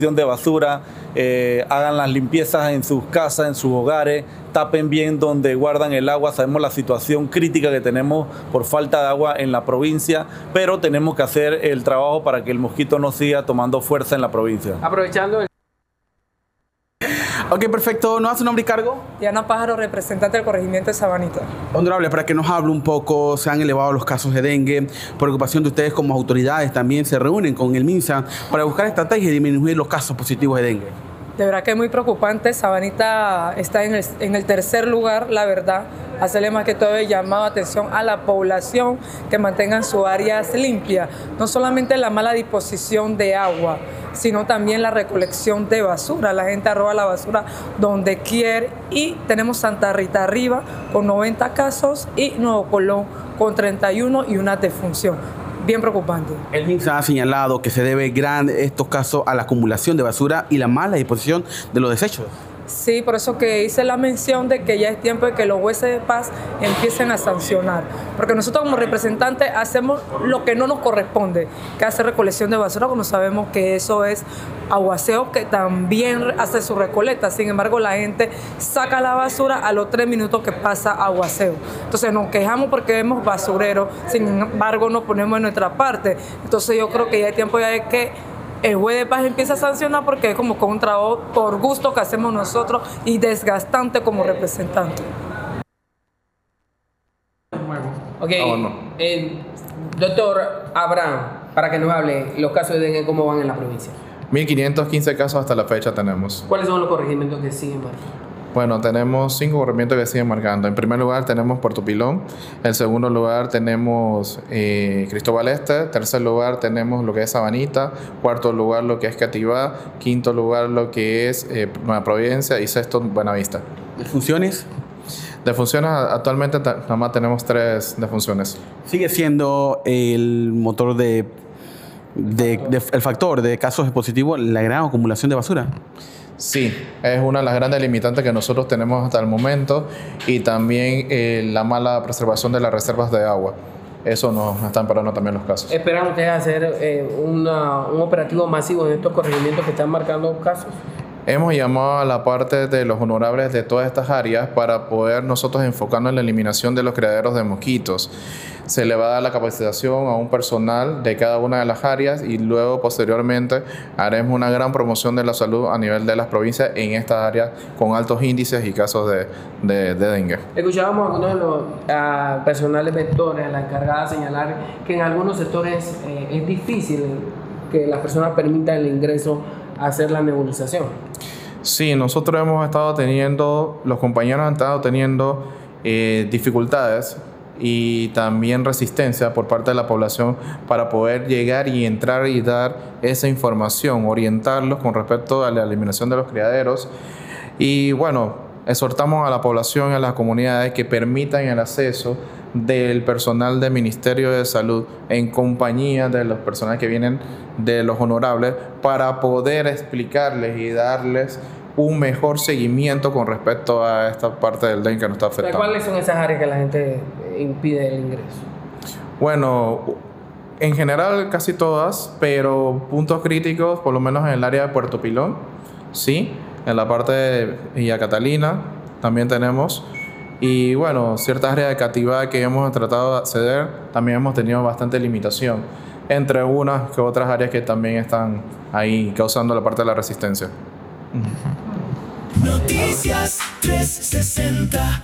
de basura, hagan las limpiezas en sus casas, en sus hogares, tapen bien donde guardan el agua. Sabemos la situación crítica que tenemos por falta de agua en la provincia, pero tenemos que hacer el trabajo para que el mosquito no siga tomando fuerza en la provincia. Aprovechando Ok, perfecto. ¿No hace nombre y cargo? Diana Pájaro, representante del corregimiento de Sabanita. Honorable, para que nos hable un poco, se han elevado los casos de dengue, preocupación de ustedes como autoridades también se reúnen con el MINSA para buscar estrategias de disminuir los casos positivos de dengue. De verdad que es muy preocupante. Sabanita está en el tercer lugar, la verdad. Hacerle más que todo el llamado de atención a la población que mantengan sus áreas limpias. No solamente la mala disposición de agua, sino también la recolección de basura. La gente arroja la basura donde quiere. Y tenemos Santa Rita arriba con 90 casos y Nuevo Colón con 31 y una defunción. Bien preocupante. El MINSA ha señalado que se debe estos casos a la acumulación de basura y la mala disposición de los desechos. Sí, por eso que hice la mención de que ya es tiempo de que los jueces de paz empiecen a sancionar. Porque nosotros como representantes hacemos lo que no nos corresponde, que hacer recolección de basura, cuando sabemos que eso es aguaceo, que también hace su recolecta. Sin embargo, la gente saca la basura a los 3 minutos que pasa aguaceo. Entonces nos quejamos porque vemos basureros, sin embargo nos ponemos en nuestra parte. Entonces yo creo que ya es tiempo ya de que el juez de paz empieza a sancionar, porque es como con un trabajo por gusto que hacemos nosotros y desgastante como representantes. Ok, doctor Abraham, para que nos hable los casos de dengue, cómo van en la provincia. 1.515 casos hasta la fecha tenemos. ¿Cuáles son los corregimientos que siguen marcando? Bueno, tenemos 5 corregimientos que siguen marcando. En primer lugar tenemos Puerto Pilón. En segundo lugar tenemos Cristóbal Este. Tercer lugar tenemos lo que es Sabanita. Cuarto lugar lo que es Cativá. Quinto lugar lo que es Nueva Providencia. Y sexto, Buenavista. ¿Defunciones? Defunciones, actualmente nada más tenemos 3 defunciones. ¿Sigue siendo el motor el factor de casos positivos la gran acumulación de basura? Sí, es una de las grandes limitantes que nosotros tenemos hasta el momento, y también la mala preservación de las reservas de agua. Eso nos están parando también los casos. ¿Esperan ustedes hacer un operativo masivo en estos corregimientos que están marcando casos? Hemos llamado a la parte de los honorables de todas estas áreas para poder nosotros enfocarnos en la eliminación de los criaderos de mosquitos. Se le va a dar la capacitación a un personal de cada una de las áreas, y luego posteriormente haremos una gran promoción de la salud a nivel de las provincias en estas áreas con altos índices y casos de dengue. Escuchábamos a algunos de los personales vectores, a la encargada, señalar que en algunos sectores es difícil que las personas permitan el ingreso a hacer la nebulización. Sí, nosotros hemos estado teniendo, los compañeros han estado teniendo dificultades y también resistencia por parte de la población para poder llegar y entrar y dar esa información, orientarlos con respecto a la eliminación de los criaderos. Y bueno, exhortamos a la población y a las comunidades que permitan el acceso del personal del Ministerio de Salud en compañía de los personal que vienen de los honorables, para poder explicarles y darles un mejor seguimiento con respecto a esta parte del dengue que nos está afectando. ¿Cuáles son esas áreas que la gente impide el ingreso? Bueno, en general casi todas, pero puntos críticos, por lo menos en el área de Puerto Pilón, sí, en la parte de Villa Catalina también tenemos. Y bueno, ciertas áreas de Cativá que hemos tratado de acceder, también hemos tenido bastante limitación, entre unas que otras áreas que también están ahí causando la parte de la resistencia. Noticias 360.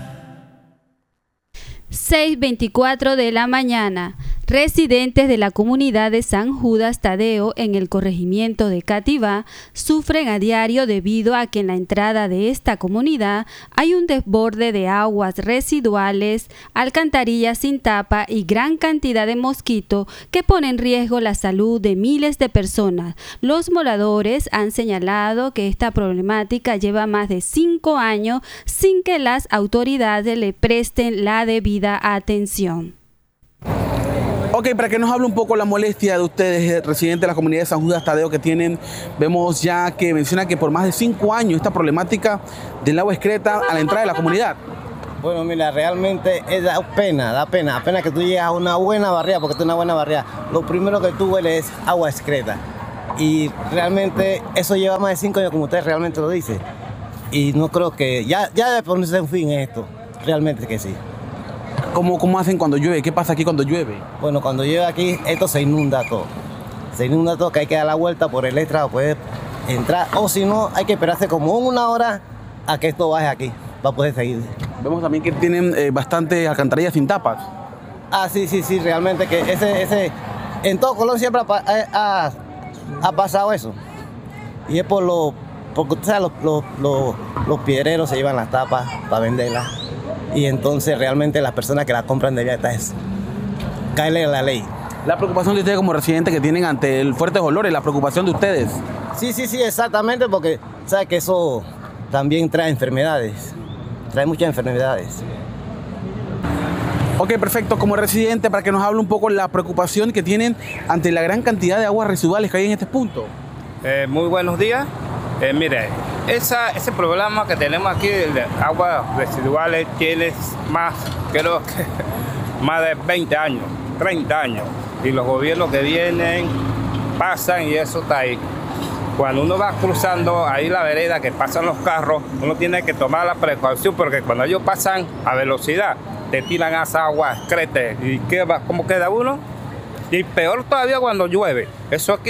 6:24 de la mañana. Residentes de la comunidad de San Judas Tadeo en el corregimiento de Cativá sufren a diario debido a que en la entrada de esta comunidad hay un desborde de aguas residuales, alcantarillas sin tapa y gran cantidad de mosquitos que pone en riesgo la salud de miles de personas. Los moradores han señalado que esta problemática lleva más de 5 años sin que las autoridades le presten la debida atención. Ok, para que nos hable un poco la molestia de ustedes, residentes de la comunidad de San Judas Tadeo, que tienen, vemos ya que menciona que por más de 5 años esta problemática del agua excreta a la entrada de la comunidad. Bueno, mira, realmente da pena que tú llegas a una buena barriada, porque es una buena barriada. Lo primero que tú hueles es agua excreta. Y realmente eso lleva más de 5 años, como usted realmente lo dice. Y no creo que ya debe ponerse un fin a esto, realmente que sí. ¿Cómo hacen cuando llueve? ¿Qué pasa aquí cuando llueve? Bueno, cuando llueve aquí, esto se inunda todo. Se inunda todo, que hay que dar la vuelta por el extra, puede entrar. O si no, hay que esperarse como 1 hora a que esto baje aquí, para poder seguir. Vemos también que tienen bastantes alcantarillas sin tapas. Ah, sí, realmente que ese en todo Colón siempre ha pasado eso. Y es porque o sea, los piedreros se llevan las tapas para venderlas. Y entonces realmente las personas que las compran debían estar caerle a la ley. La preocupación de ustedes como residentes que tienen ante el fuertes olores, la preocupación de ustedes. Sí, exactamente, porque sabe que eso también trae enfermedades. Trae muchas enfermedades. Ok, perfecto. Como residente, para que nos hable un poco la preocupación que tienen ante la gran cantidad de aguas residuales que hay en este punto. Muy buenos días. Mire, ese problema que tenemos aquí de aguas residuales tiene creo que más de 20 años, 30 años. Y los gobiernos que vienen pasan y eso está ahí. Cuando uno va cruzando ahí la vereda que pasan los carros, uno tiene que tomar la precaución porque cuando ellos pasan a velocidad, te tiran esa agua, excrete. ¿Y cómo queda uno? Y peor todavía cuando llueve. Eso aquí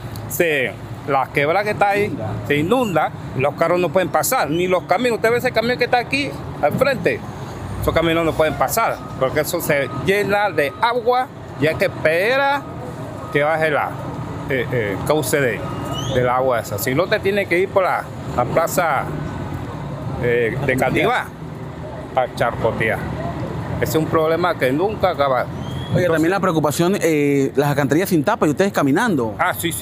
la quebrada que está ahí se inunda y los carros no pueden pasar. Ni los camiones. Usted ve ese camión que está aquí al frente. Esos camiones no pueden pasar porque eso se llena de agua y hay que esperar que baje la cauce del agua esa. Si no, te tiene que ir por la plaza de Cativá a charcotear. Ese es un problema que nunca acaba. Oye, también la preocupación, las alcantarillas sin tapa y ustedes caminando. Ah, sí.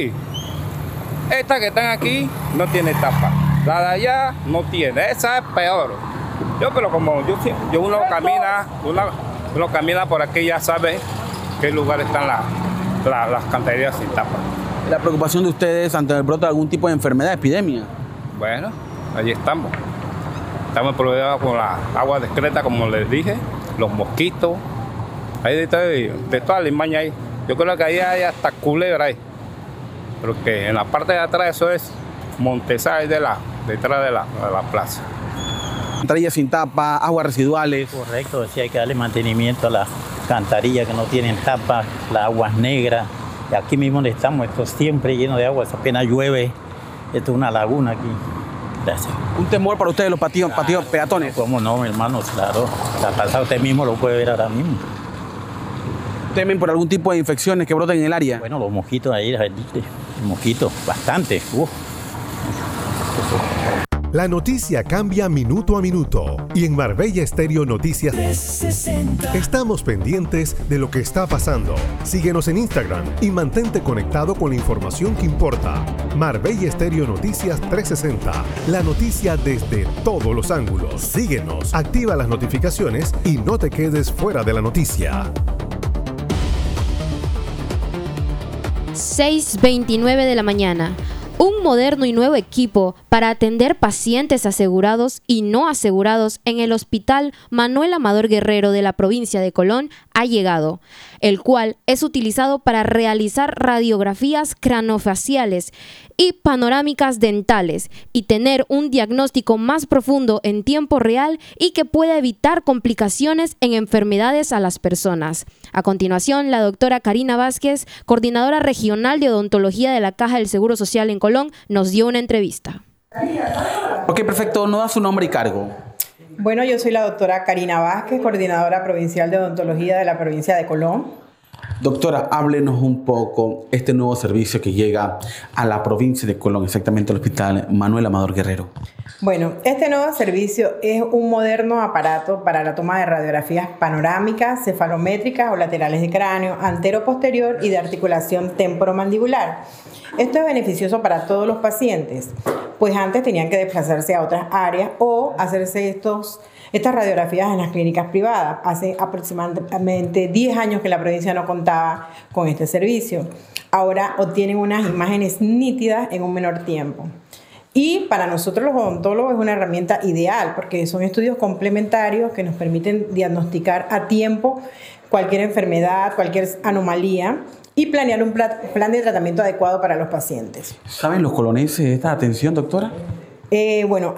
Estas que están aquí no tiene tapa. La de allá no tiene. Esa es peor. Pero como uno camina por aquí, ya sabe qué lugar están las alcantarillas sin tapa. La preocupación de ustedes ante el brote de algún tipo de enfermedad, epidemia. Bueno, allí estamos. Estamos problemas con la agua discreta, como les dije, los mosquitos. Hay de toda la limaña ahí. Yo creo que ahí hay hasta culebra ahí. Porque en la parte de atrás eso es Montesay detrás de la plaza. Alcantarillas sin tapa, aguas residuales. Correcto, sí hay que darle mantenimiento a las alcantarillas que no tienen tapa, las aguas negras. Y aquí mismo donde estamos, esto es siempre lleno de agua, apenas llueve. Esto es una laguna aquí. Gracias. ¿Un temor para ustedes los patios peatones? ¿Cómo no, mi hermano? Claro. La pasada usted mismo lo puede ver ahora mismo. ¿Temen por algún tipo de infecciones que broten en el área? Bueno, los mosquitos ahí, mosquitos, bastante. La noticia cambia minuto a minuto y en Marbella Estéreo Noticias 360. Estamos pendientes de lo que está pasando. Síguenos en Instagram y mantente conectado con la información que importa. Marbella Estéreo Noticias 360, la noticia desde todos los ángulos. Síguenos, activa las notificaciones y no te quedes fuera de la noticia. 6:29 de la mañana. Un moderno y nuevo equipo para atender pacientes asegurados y no asegurados en el Hospital Manuel Amador Guerrero de la provincia de Colón ha llegado, el cual es utilizado para realizar radiografías craneofaciales y panorámicas dentales y tener un diagnóstico más profundo en tiempo real y que pueda evitar complicaciones en enfermedades a las personas. A continuación, la doctora Karina Vázquez, coordinadora regional de odontología de la Caja del Seguro Social en Colón, nos dio una entrevista. Ok, perfecto. ¿No da su nombre y cargo? Bueno, yo soy la doctora Karina Vázquez, coordinadora provincial de odontología de la provincia de Colón. Doctora, háblenos un poco este nuevo servicio que llega a la provincia de Colón, exactamente al Hospital Manuel Amador Guerrero. Bueno, este nuevo servicio es un moderno aparato para la toma de radiografías panorámicas, cefalométricas o laterales de cráneo, antero-posterior y de articulación temporomandibular. Esto es beneficioso para todos los pacientes, pues antes tenían que desplazarse a otras áreas o hacerse estas radiografías en las clínicas privadas. Hace aproximadamente 10 años que la provincia no contaba con este servicio. Ahora obtienen unas imágenes nítidas en un menor tiempo. Y para nosotros los odontólogos es una herramienta ideal porque son estudios complementarios que nos permiten diagnosticar a tiempo cualquier enfermedad, cualquier anomalía y planear un plan de tratamiento adecuado para los pacientes. ¿Saben los colonenses esta atención, doctora? Bueno,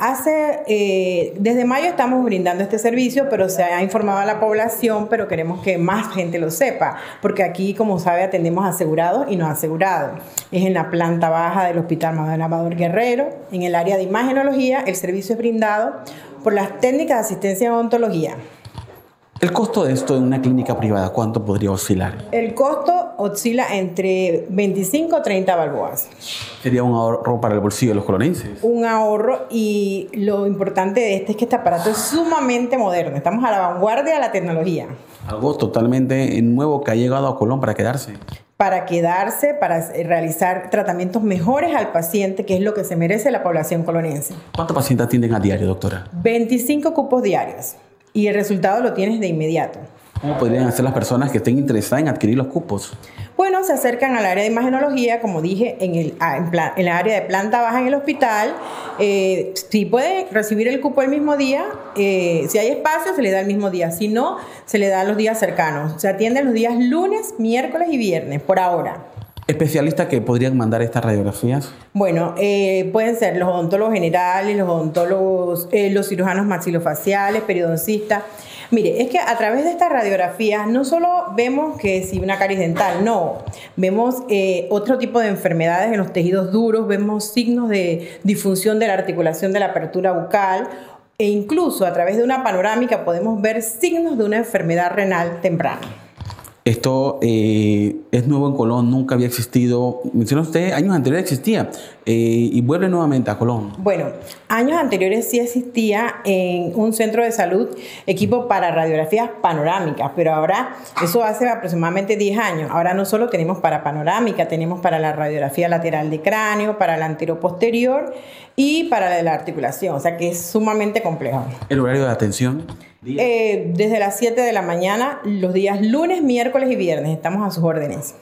desde mayo estamos brindando este servicio, pero se ha informado a la población, pero queremos que más gente lo sepa, porque aquí, como sabe, atendemos asegurados y no asegurados. Es en la planta baja del Hospital Manuel Amador Guerrero, en el área de imagenología. El servicio es brindado por las técnicas de asistencia en odontología. ¿El costo de esto en una clínica privada cuánto podría oscilar? El costo oscila entre 25 a 30 balboas. ¿Sería un ahorro para el bolsillo de los colonenses? Un ahorro, y lo importante de es que este aparato es sumamente moderno. Estamos a la vanguardia de la tecnología. Algo totalmente nuevo que ha llegado a Colón para quedarse. Para realizar tratamientos mejores al paciente, que es lo que se merece la población colonense. ¿Cuántos pacientes atienden a diario, doctora? 25 cupos diarios. Y el resultado lo tienes de inmediato. ¿Cómo podrían hacer las personas que estén interesadas en adquirir los cupos? Bueno, se acercan al área de imagenología, como dije, en el área de planta baja en el hospital. Si puede recibir el cupo el mismo día, si hay espacio, se le da el mismo día. Si no, se le da los días cercanos. Se atiende los días lunes, miércoles y viernes, por ahora. ¿Especialistas que podrían mandar estas radiografías? Bueno, pueden ser los odontólogos generales, los odontólogos, los cirujanos maxilofaciales, periodoncistas. Mire, es que a través de estas radiografías no solo vemos que si una caries dental, no. Vemos otro tipo de enfermedades en los tejidos duros, vemos signos de disfunción de la articulación de la apertura bucal, e incluso a través de una panorámica podemos ver signos de una enfermedad renal temprana. Esto es nuevo en Colón, nunca había existido. Mencionó usted, años anteriores existía y vuelve nuevamente a Colón. Bueno, años anteriores sí existía en un centro de salud equipo para radiografías panorámicas, pero ahora, eso hace aproximadamente 10 años. Ahora no solo tenemos para panorámica, tenemos para la radiografía lateral de cráneo, para la anteroposterior y para la de la articulación, o sea que es sumamente complejo. ¿El horario de atención? Desde las 7 de la mañana, los días lunes, miércoles y viernes. Estamos a sus órdenes.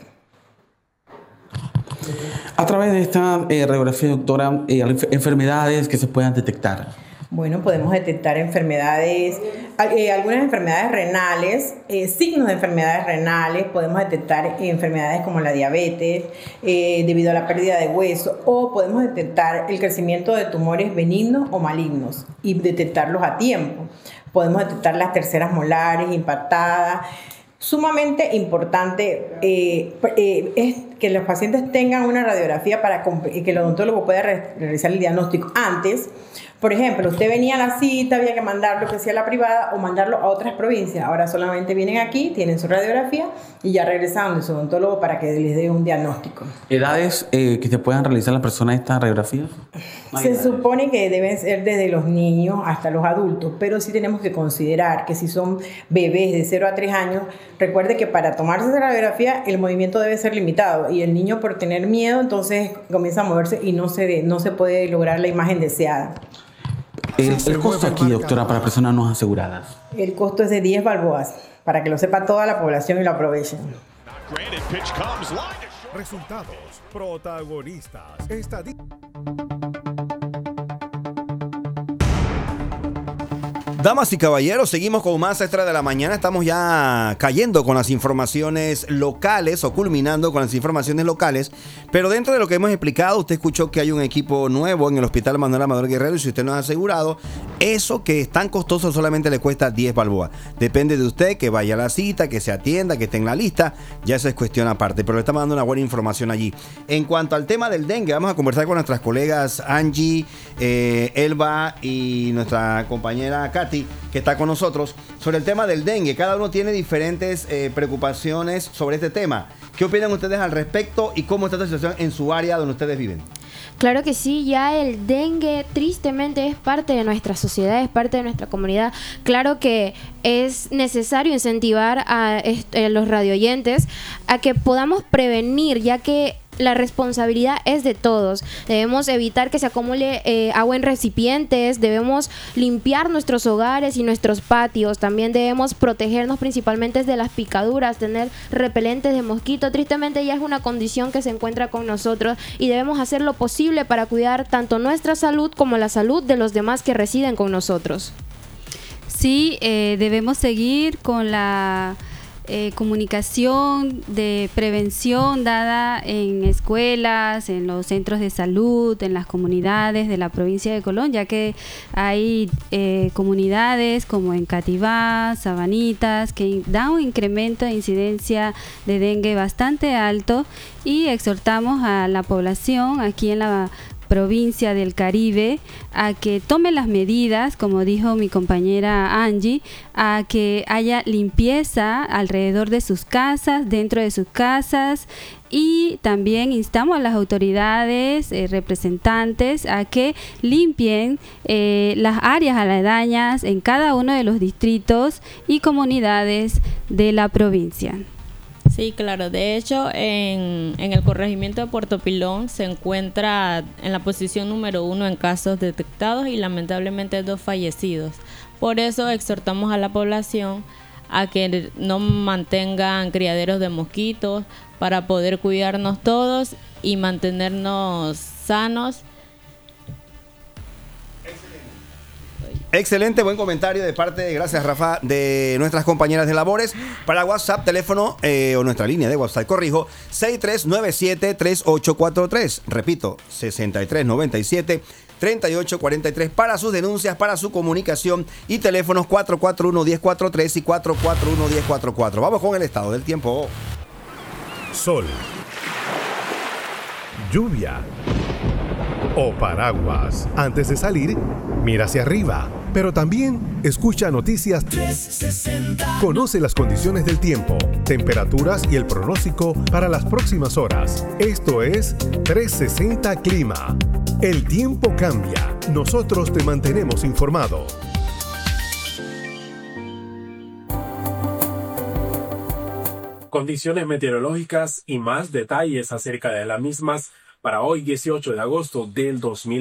A través de esta radiografía, doctora, enfermedades que se puedan detectar. Bueno, podemos detectar enfermedades, algunas enfermedades renales, signos de enfermedades renales. Podemos detectar enfermedades como la diabetes, debido a la pérdida de hueso, o podemos detectar el crecimiento de tumores benignos o malignos y detectarlos a tiempo. Podemos detectar las terceras molares impactadas. Sumamente importante es que los pacientes tengan una radiografía para que el odontólogo pueda realizar el diagnóstico antes. Por ejemplo, usted venía a la cita, había que mandarlo que sea a la privada o mandarlo a otras provincias. Ahora solamente vienen aquí, tienen su radiografía y ya regresan donde su odontólogo para que les dé un diagnóstico. ¿Edades que se puedan realizar las personas estas radiografías? Se supone que deben ser desde los niños hasta los adultos, pero sí tenemos que considerar que si son bebés de 0 a 3 años, recuerde que para tomarse esa radiografía el movimiento debe ser limitado y el niño, por tener miedo, entonces comienza a moverse y no se puede lograr la imagen deseada. El costo aquí, doctora, para personas no aseguradas. El costo es de 10 balboas, para que lo sepa toda la población y lo aprovechen. Resultados, protagonistas, estadísticas. Damas y caballeros, seguimos con más Extra de la Mañana. Estamos ya cayendo con las informaciones locales o culminando con las informaciones locales. Pero dentro de lo que hemos explicado, usted escuchó que hay un equipo nuevo en el Hospital Manuel Amador Guerrero. Y si usted no ha asegurado, eso que es tan costoso solamente le cuesta 10 balboas. Depende de usted que vaya a la cita, que se atienda, que esté en la lista. Ya eso es cuestión aparte, pero le estamos dando una buena información allí. En cuanto al tema del dengue, vamos a conversar con nuestras colegas Angie, Elba y nuestra compañera Katy, que está con nosotros, sobre el tema del dengue. Cada uno tiene diferentes preocupaciones sobre este tema. ¿Qué opinan ustedes al respecto y cómo está la situación en su área donde ustedes viven? Claro que sí, ya el dengue tristemente es parte de nuestra sociedad, es parte de nuestra comunidad. Claro que es necesario incentivar a los radioyentes a que podamos prevenir, ya que la responsabilidad es de todos. Debemos evitar que se acumule agua en recipientes, debemos limpiar nuestros hogares y nuestros patios, también debemos protegernos principalmente de las picaduras, tener repelentes de mosquito. Tristemente ya es una condición que se encuentra con nosotros y debemos hacer lo posible para cuidar tanto nuestra salud como la salud de los demás que residen con nosotros. Sí, debemos seguir con la comunicación de prevención dada en escuelas, en los centros de salud, en las comunidades de la provincia de Colón, ya que hay comunidades como en Cativá, Sabanitas, que da un incremento de incidencia de dengue bastante alto, y exhortamos a la población aquí en la provincia del Caribe a que tome las medidas, como dijo mi compañera Angie, a que haya limpieza alrededor de sus casas, dentro de sus casas, y también instamos a las autoridades representantes a que limpien las áreas aledañas en cada uno de los distritos y comunidades de la provincia. Sí, claro. De hecho, en el corregimiento de Puerto Pilón se encuentra en la posición número 1 en casos detectados y lamentablemente 2 fallecidos. Por eso exhortamos a la población a que no mantengan criaderos de mosquitos para poder cuidarnos todos y mantenernos sanos. Excelente, buen comentario de parte, gracias Rafa, de nuestras compañeras de labores. Para WhatsApp, teléfono o nuestra línea de WhatsApp, corrijo, 6397-3843. Repito, 6397-3843 para sus denuncias, para su comunicación, y teléfonos 441-1043 y 441-1044. Vamos con el estado del tiempo. Sol, lluvia o paraguas. Antes de salir, mira hacia arriba, pero también escucha Noticias 360. Conoce las condiciones del tiempo, temperaturas y el pronóstico para las próximas horas. Esto es 360 Clima. El tiempo cambia. Nosotros te mantenemos informado. Condiciones meteorológicas y más detalles acerca de las mismas para hoy 18 de agosto del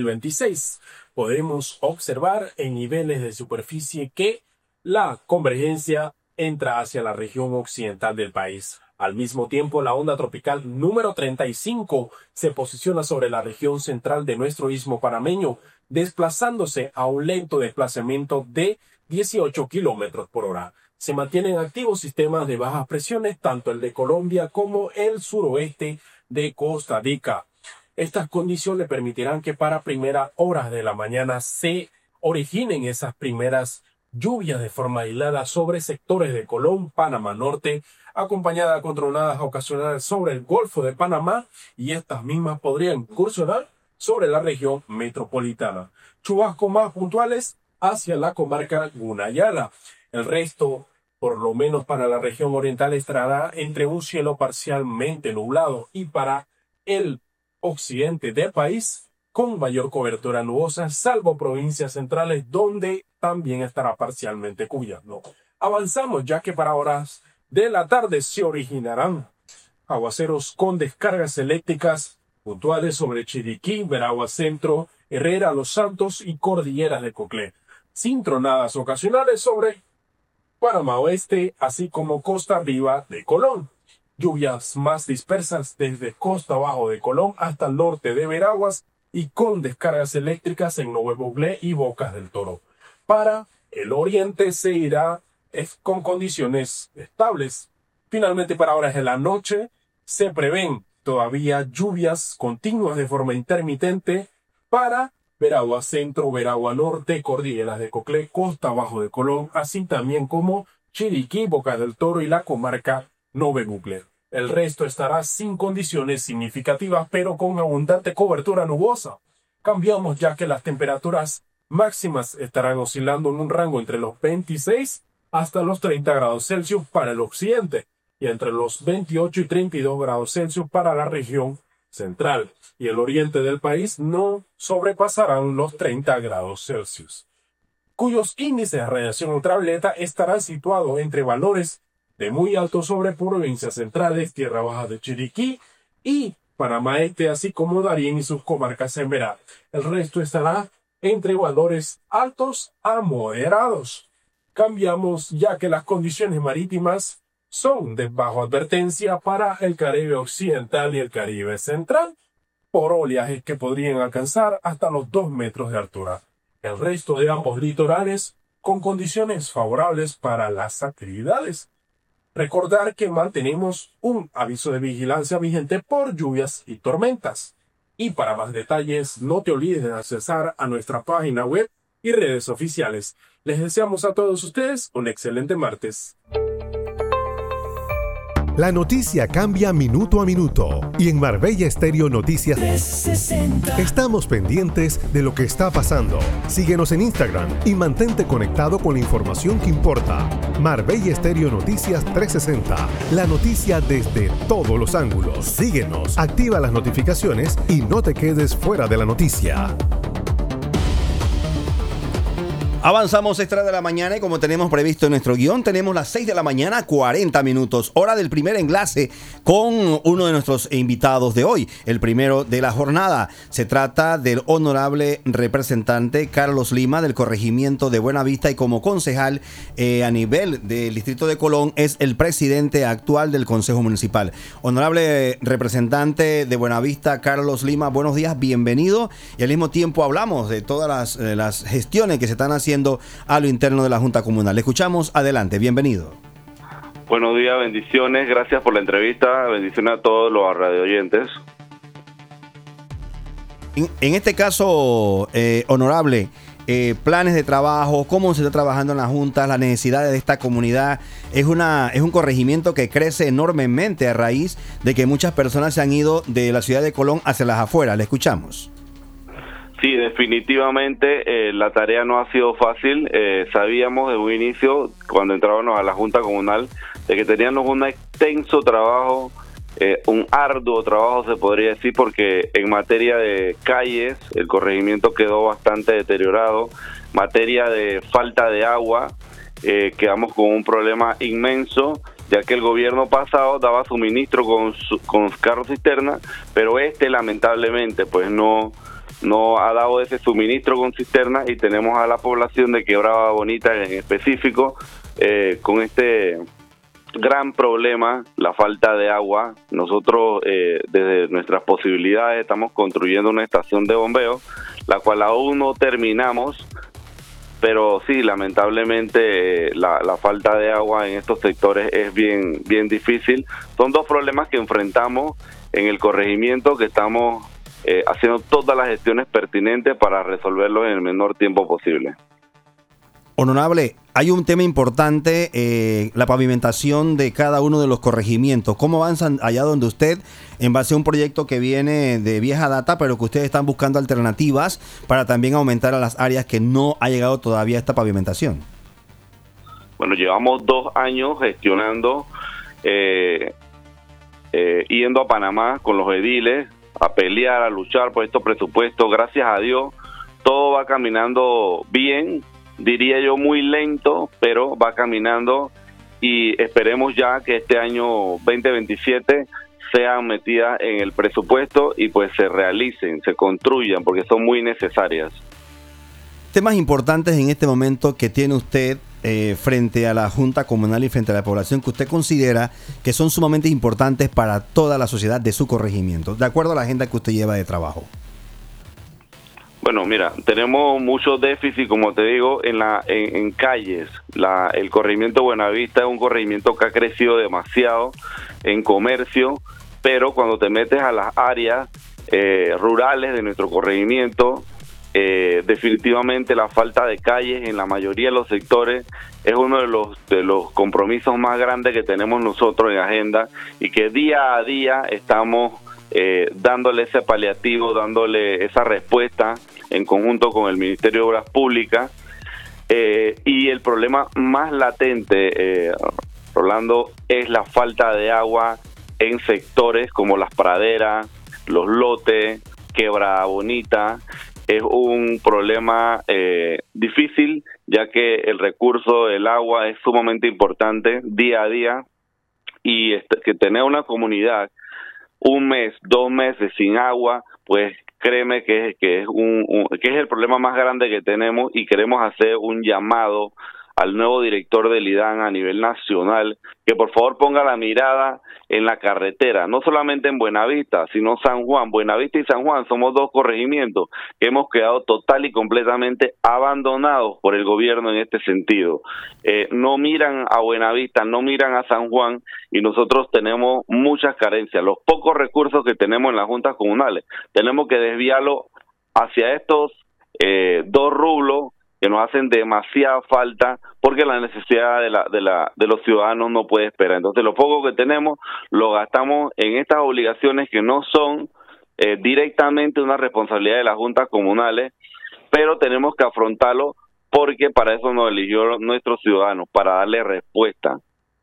2026. Podemos observar en niveles de superficie que la convergencia entra hacia la región occidental del país. Al mismo tiempo, la onda tropical número 35 se posiciona sobre la región central de nuestro istmo panameño, desplazándose a un lento desplazamiento de 18 kilómetros por hora. Se mantienen activos sistemas de bajas presiones, tanto el de Colombia como el suroeste de Costa Rica. Estas condiciones permitirán que para primeras horas de la mañana se originen esas primeras lluvias de forma aislada sobre sectores de Colón, Panamá Norte, acompañada con tronadas ocasionales sobre el Golfo de Panamá, y estas mismas podrían incursionar sobre la región metropolitana. Chubascos más puntuales hacia la comarca Gunayala. El resto, por lo menos para la región oriental, estará entre un cielo parcialmente nublado, y para el occidente del país con mayor cobertura nubosa, salvo provincias centrales donde también estará parcialmente cubierto. Avanzamos, ya que para horas de la tarde se originarán aguaceros con descargas eléctricas puntuales sobre Chiriquí, Veragua Centro, Herrera, Los Santos y Cordilleras de Coclé, sin tronadas ocasionales sobre Panamá Oeste, así como costa arriba de Colón. Lluvias más dispersas desde costa abajo de Colón hasta el norte de Veraguas y con descargas eléctricas en Nuevo Buglé y Bocas del Toro. Para el oriente se irá con condiciones estables. Finalmente, para horas de la noche se prevén todavía lluvias continuas de forma intermitente para Veragua Centro, Veragua Norte, Cordilleras de Coclé, costa abajo de Colón, así también como Chiriquí, Bocas del Toro y la comarca Nuevo Buglé. El resto estará sin condiciones significativas, pero con abundante cobertura nubosa. Cambiamos, ya que las temperaturas máximas estarán oscilando en un rango entre los 26 hasta los 30 grados Celsius para el occidente y entre los 28 y 32 grados Celsius para la región central, y el oriente del país no sobrepasarán los 30 grados Celsius, cuyos índices de radiación ultravioleta estarán situados entre valores de muy alto sobre provincias centrales, Tierra Baja de Chiriquí y Panamá Este, así como Darién y sus comarcas en Verá. El resto estará entre valores altos a moderados. Cambiamos, ya que las condiciones marítimas son de bajo advertencia para el Caribe Occidental y el Caribe Central, por oleajes que podrían alcanzar hasta los 2 metros de altura. El resto de ambos litorales con condiciones favorables para las actividades. Recordar que mantenemos un aviso de vigilancia vigente por lluvias y tormentas. Y para más detalles, no te olvides de accesar a nuestra página web y redes oficiales. Les deseamos a todos ustedes un excelente martes. La noticia cambia minuto a minuto y en Marbella Estéreo Noticias 360. Estamos pendientes de lo que está pasando. Síguenos en Instagram y mantente conectado con la información que importa. Marbella Estéreo Noticias 360, la noticia desde todos los ángulos. Síguenos, activa las notificaciones y no te quedes fuera de la noticia. Avanzamos extra de la mañana y como tenemos previsto en nuestro guión, tenemos las 6 de la mañana, 40 minutos, hora del primer enlace con uno de nuestros invitados de hoy, el primero de la jornada. Se trata del honorable representante Carlos Lima del corregimiento de Buenavista y como concejal a nivel del distrito de Colón es el presidente actual del Consejo Municipal. Honorable representante de Buenavista, Carlos Lima, buenos días, bienvenido. Y al mismo tiempo hablamos de todas las gestiones que se están haciendo a lo interno de la Junta Comunal. Le escuchamos, adelante, bienvenido. Buenos días, bendiciones, gracias por la entrevista, bendiciones a todos los radioyentes. En este caso, honorable, planes de trabajo, cómo se está trabajando en la Junta, las necesidades de esta comunidad. Es un corregimiento que crece enormemente a raíz de que muchas personas se han ido de la ciudad de Colón hacia las afueras. Le escuchamos. Sí, definitivamente la tarea no ha sido fácil. Sabíamos de un inicio, cuando entrábamos a la Junta Comunal, de que teníamos un extenso trabajo, un arduo trabajo se podría decir, porque en materia de calles el corregimiento quedó bastante deteriorado. Materia de falta de agua, quedamos con un problema inmenso, ya que el gobierno pasado daba suministro con carros cisterna, pero lamentablemente pues no ha dado ese suministro con cisterna y tenemos a la población de Quebrada Bonita en específico con este gran problema, la falta de agua. Nosotros desde nuestras posibilidades estamos construyendo una estación de bombeo, la cual aún no terminamos, pero sí, lamentablemente la falta de agua en estos sectores es bien difícil. Son dos problemas que enfrentamos en el corregimiento, que estamos haciendo todas las gestiones pertinentes para resolverlos en el menor tiempo posible. Honorable, hay un tema importante, la pavimentación de cada uno de los corregimientos. ¿Cómo avanzan allá donde usted, en base a un proyecto que viene de vieja data, pero que ustedes están buscando alternativas para también aumentar a las áreas que no ha llegado todavía esta pavimentación? Bueno, llevamos 2 años gestionando, yendo a Panamá con los ediles, a pelear, a luchar por estos presupuestos. Gracias a Dios, todo va caminando bien, diría yo muy lento, pero va caminando y esperemos ya que este año 2027 sean metidas en el presupuesto y pues se realicen, se construyan, porque son muy necesarias. Temas importantes en este momento que tiene usted frente a la Junta Comunal y frente a la población que usted considera que son sumamente importantes para toda la sociedad de su corregimiento, de acuerdo a la agenda que usted lleva de trabajo. Bueno, mira, tenemos mucho déficit, como te digo, en calles. El corregimiento Buenavista es un corregimiento que ha crecido demasiado en comercio, pero cuando te metes a las áreas rurales de nuestro corregimiento, definitivamente la falta de calles en la mayoría de los sectores es uno de los compromisos más grandes que tenemos nosotros en agenda, y que día a día estamos dándole ese paliativo, dándole esa respuesta en conjunto con el Ministerio de Obras Públicas. Y el problema más latente, Rolando, es la falta de agua en sectores como las praderas, los lotes, Quebrada Bonita. Es un problema difícil, ya que el recurso del agua es sumamente importante día a día, y que tener una comunidad 1 mes, 2 meses sin agua, pues créeme que es el problema más grande que tenemos, y queremos hacer un llamado al nuevo director del IDAN a nivel nacional, que por favor ponga la mirada en la carretera, no solamente en Buenavista, sino San Juan. Buenavista y San Juan somos dos corregimientos que hemos quedado total y completamente abandonados por el gobierno en este sentido. No miran a Buenavista, no miran a San Juan, y nosotros tenemos muchas carencias. Los pocos recursos que tenemos en las juntas comunales, tenemos que desviarlo hacia estos dos rublos que nos hacen demasiada falta, porque la necesidad de los ciudadanos no puede esperar. Entonces, lo poco que tenemos lo gastamos en estas obligaciones que no son directamente una responsabilidad de las juntas comunales, pero tenemos que afrontarlo porque para eso nos eligió nuestros ciudadanos, para darle respuesta.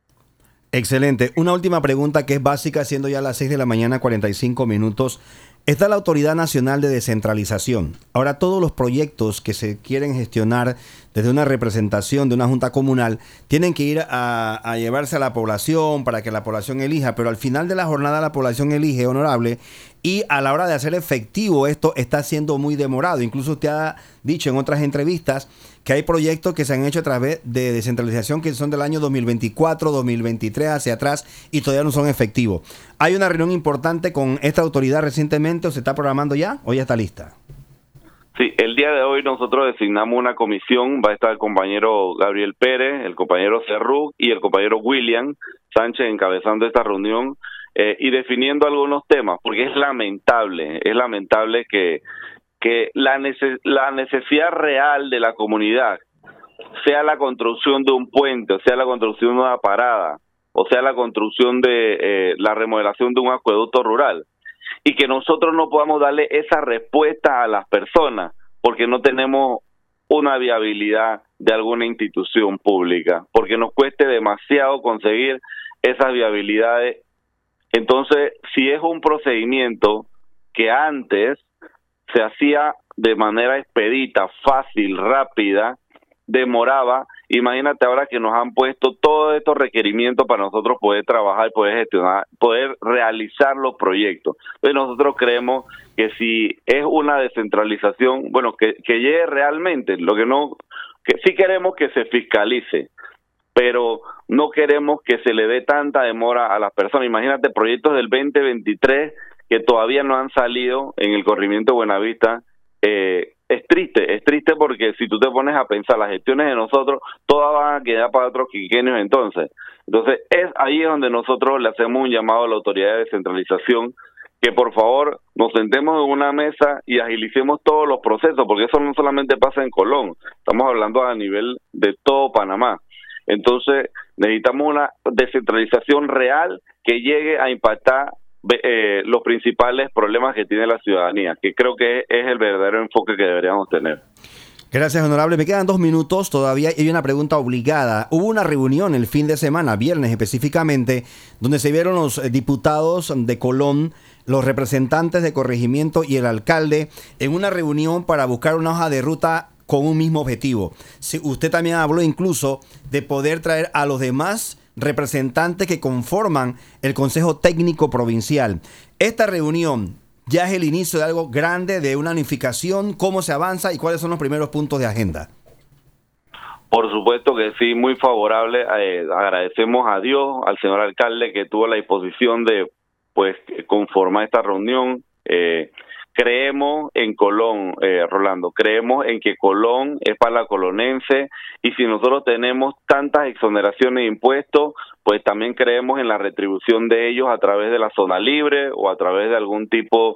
Excelente. Una última pregunta que es básica, siendo ya las 6 de la mañana, 45 minutos. Está la Autoridad Nacional de Descentralización. Ahora, todos los proyectos que se quieren gestionar desde una representación de una junta comunal tienen que ir a llevarse a la población para que la población elija, pero al final de la jornada la población elige, honorable, y a la hora de hacer efectivo esto está siendo muy demorado. Incluso usted ha dicho en otras entrevistas que hay proyectos que se han hecho a través de descentralización que son del año 2024, 2023 hacia atrás y todavía no son efectivos. ¿Hay una reunión importante con esta autoridad recientemente o se está programando ya o ya está lista? Sí, el día de hoy nosotros designamos una comisión, va a estar el compañero Gabriel Pérez, el compañero Cerrú y el compañero William Sánchez encabezando esta reunión y definiendo algunos temas, porque es lamentable que la necesidad real de la comunidad sea la construcción de un puente, o sea la construcción de una parada, o sea la construcción de la remodelación de un acueducto rural, y que nosotros no podamos darle esa respuesta a las personas porque no tenemos una viabilidad de alguna institución pública, porque nos cueste demasiado conseguir esas viabilidades. Entonces, si es un procedimiento que antes se hacía de manera expedita, fácil, rápida, demoraba, imagínate ahora que nos han puesto todos estos requerimientos para nosotros poder trabajar, poder gestionar, poder realizar los proyectos. Entonces nosotros creemos que si es una descentralización, bueno, que llegue realmente, lo que no, que sí queremos que se fiscalice, pero no queremos que se le dé tanta demora a las personas. Imagínate proyectos del 2023 que todavía no han salido en el corregimiento de Buenavista. Es triste porque si tú te pones a pensar las gestiones de nosotros, todas van a quedar para otros quinquenios entonces ahí es donde nosotros le hacemos un llamado a la autoridad de descentralización que por favor nos sentemos en una mesa y agilicemos todos los procesos, porque eso no solamente pasa en Colón, estamos hablando a nivel de todo Panamá. Entonces necesitamos una descentralización real que llegue a impactar los principales problemas que tiene la ciudadanía, que creo que es el verdadero enfoque que deberíamos tener. Gracias, honorable. Me quedan 2 minutos todavía y hay una pregunta obligada. Hubo una reunión el fin de semana, viernes específicamente, donde se vieron los diputados de Colón, los representantes de corregimiento y el alcalde en una reunión para buscar una hoja de ruta con un mismo objetivo. Usted también habló incluso de poder traer a los demás representantes que conforman el Consejo Técnico Provincial. Esta reunión ya es el inicio de algo grande, de una unificación. ¿Cómo se avanza y cuáles son los primeros puntos de agenda? Por supuesto que sí, muy favorable. Agradecemos a Dios, al señor alcalde que tuvo la disposición de conformar esta reunión. Creemos en Colón, Rolando, creemos en que Colón es para la colonense y si nosotros tenemos tantas exoneraciones de impuestos, pues también creemos en la retribución de ellos a través de la zona libre o a través de algún tipo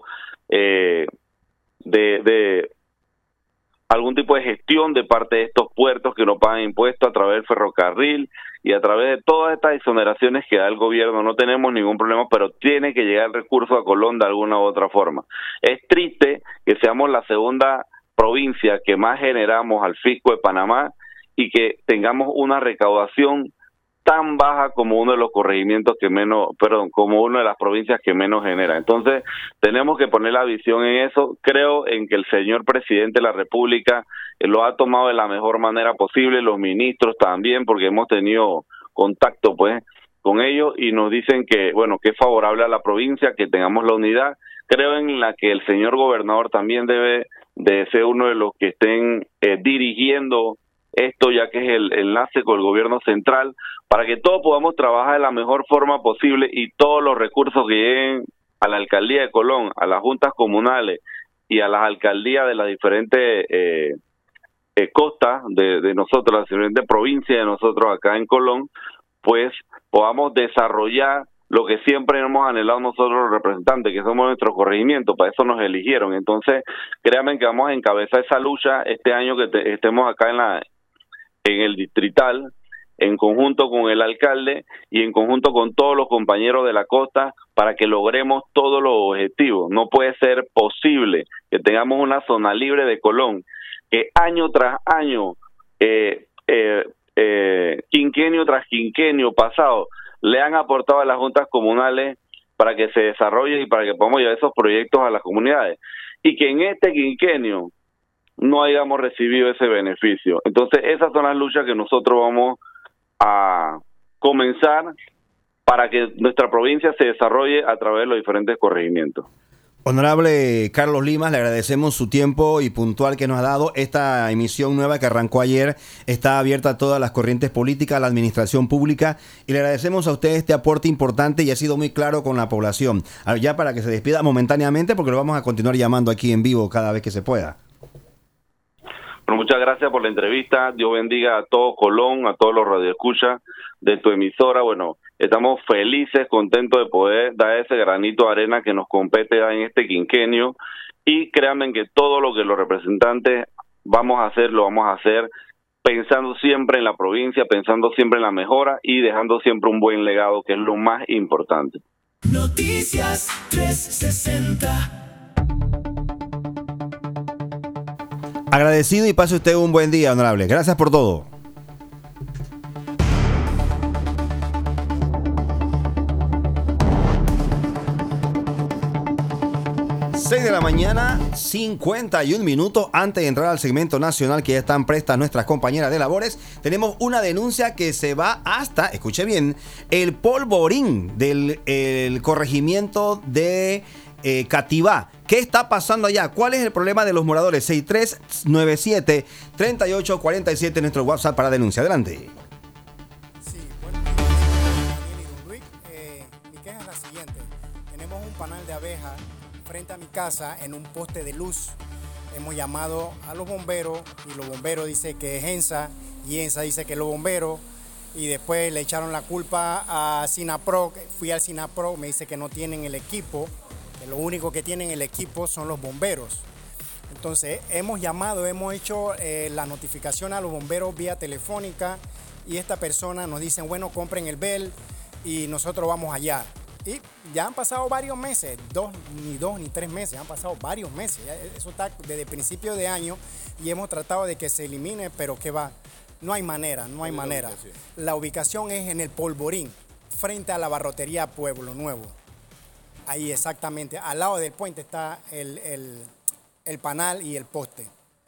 algún tipo de gestión de parte de estos puertos que no pagan impuestos a través del ferrocarril y a través de todas estas exoneraciones que da el gobierno. No tenemos ningún problema, pero tiene que llegar el recurso a Colón de alguna u otra forma. Es triste que seamos la segunda provincia que más generamos al fisco de Panamá y que tengamos una recaudación tan baja como uno de los corregimientos como una de las provincias que menos genera. Entonces, tenemos que poner la visión en eso. Creo en que el señor presidente de la República lo ha tomado de la mejor manera posible, los ministros también, porque hemos tenido contacto con ellos y nos dicen que que es favorable a la provincia, que tengamos la unidad. Creo en la que el señor gobernador también debe de ser uno de los que estén dirigiendo esto, ya que es el enlace con el gobierno central, para que todos podamos trabajar de la mejor forma posible y todos los recursos que lleguen a la alcaldía de Colón, a las juntas comunales y a las alcaldías de las diferentes costas de nosotros, las diferentes provincias de nosotros acá en Colón, pues podamos desarrollar lo que siempre hemos anhelado nosotros los representantes, que somos nuestro corregimiento. Para eso nos eligieron. Entonces, créanme que vamos a encabezar esa lucha este año que estemos acá en el distrital, en conjunto con el alcalde y en conjunto con todos los compañeros de la costa, para que logremos todos los objetivos. No puede ser posible que tengamos una zona libre de Colón, que año tras año, quinquenio tras quinquenio pasado, le han aportado a las juntas comunales para que se desarrolle y para que podamos llevar esos proyectos a las comunidades, y que en este quinquenio no hayamos recibido ese beneficio. Entonces, esas son las luchas que nosotros vamos a comenzar para que nuestra provincia se desarrolle a través de los diferentes corregimientos. Honorable Carlos Limas, le agradecemos su tiempo y puntual que nos ha dado. Esta emisión nueva que arrancó ayer está abierta a todas las corrientes políticas, a la administración pública, y le agradecemos a usted este aporte importante y ha sido muy claro con la población. Ya para que se despida momentáneamente, porque lo vamos a continuar llamando aquí en vivo cada vez que se pueda. Bueno, muchas gracias por la entrevista. Dios bendiga a todo Colón, a todos los radioescuchas de tu emisora. Bueno, estamos felices, contentos de poder dar ese granito de arena que nos compete en este quinquenio, y créanme que todo lo que los representantes vamos a hacer, lo vamos a hacer pensando siempre en la provincia, pensando siempre en la mejora y dejando siempre un buen legado, que es lo más importante. Noticias 360. Agradecido y pase usted un buen día, honorable. Gracias por todo. De la mañana, 51 minutos antes de entrar al segmento nacional, que ya están prestas nuestras compañeras de labores. Tenemos una denuncia que se va hasta, escuche bien, el Polvorín del corregimiento de Cativá. ¿Qué está pasando allá? ¿Cuál es el problema de los moradores? 6397-3847, nuestro WhatsApp para denuncia. Adelante. Sí, bueno, mi queja es la siguiente. Tenemos un panal de abejas frente a mi casa en un poste de luz. Hemos llamado a los bomberos y los bomberos dicen que es ENSA y ENSA dice que es los bomberos, y después le echaron la culpa a SINAPRO. Fui al SINAPRO, me dice que no tienen el equipo, que lo único que tienen el equipo son los bomberos. Entonces hemos llamado, hemos hecho la notificación a los bomberos vía telefónica, y esta persona nos dicen, bueno, compren el BEL y nosotros vamos allá. Y ya han pasado varios meses, ni dos ni 3 meses, han pasado varios meses. Eso está desde principio de año y hemos tratado de que se elimine, pero que va, no hay manera. La ubicación es en el Polvorín, frente a la barrotería Pueblo Nuevo. Ahí exactamente, al lado del puente está el panal y el poste.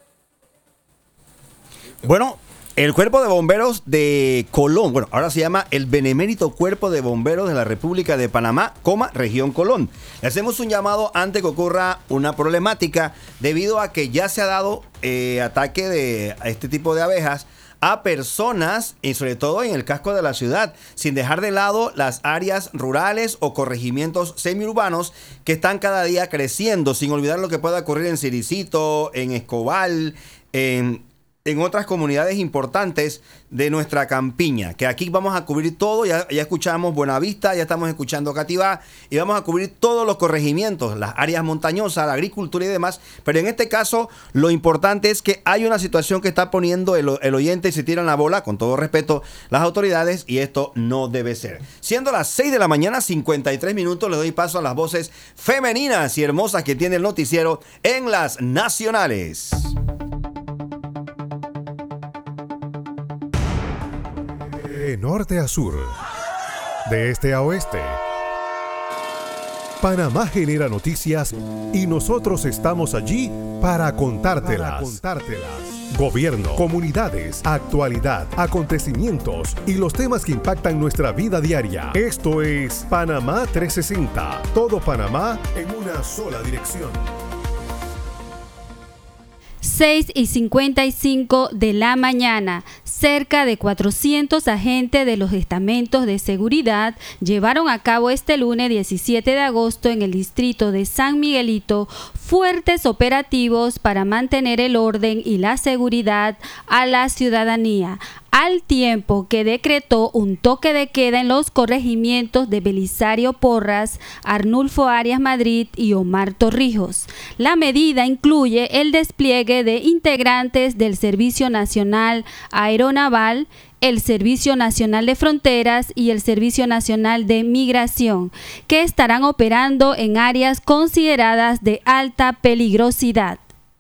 Bueno, el Cuerpo de Bomberos de Colón, bueno, ahora se llama el Benemérito Cuerpo de Bomberos de la República de Panamá, Región Colón. Le hacemos un llamado antes que ocurra una problemática, debido a que ya se ha dado ataque de este tipo de abejas a personas, y sobre todo en el casco de la ciudad, sin dejar de lado las áreas rurales o corregimientos semiurbanos que están cada día creciendo, sin olvidar lo que pueda ocurrir en Siricito, en Escobal, en otras comunidades importantes de nuestra campiña, que aquí vamos a cubrir todo. Ya escuchamos Buenavista, ya estamos escuchando Cativá, y vamos a cubrir todos los corregimientos, las áreas montañosas, la agricultura y demás. Pero en este caso, lo importante es que hay una situación que está poniendo el oyente y se tiran la bola, con todo respeto, las autoridades, y esto no debe ser. Siendo las 6 de la mañana, 53 minutos, le doy paso a las voces femeninas y hermosas que tiene el noticiero en las nacionales. De norte a sur, de este a oeste, Panamá genera noticias y nosotros estamos allí para contártelas. Gobierno, comunidades, actualidad, acontecimientos y los temas que impactan nuestra vida diaria. Esto es Panamá 360. Todo Panamá en una sola dirección. 6:55 de la mañana, cerca de 400 agentes de los estamentos de seguridad llevaron a cabo este lunes 17 de agosto en el distrito de San Miguelito fuertes operativos para mantener el orden y la seguridad a la ciudadanía, al tiempo que decretó un toque de queda en los corregimientos de Belisario Porras, Arnulfo Arias Madrid y Omar Torrijos. La medida incluye el despliegue de integrantes del Servicio Nacional Aeronaval, el Servicio Nacional de Fronteras y el Servicio Nacional de Migración, que estarán operando en áreas consideradas de alta peligrosidad.